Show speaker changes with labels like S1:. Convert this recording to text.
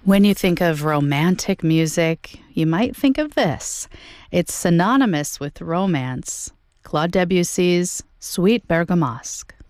S1: When you think of romantic music, you might think of this. It's synonymous with romance. Claude Debussy's Sweet Bergamasque.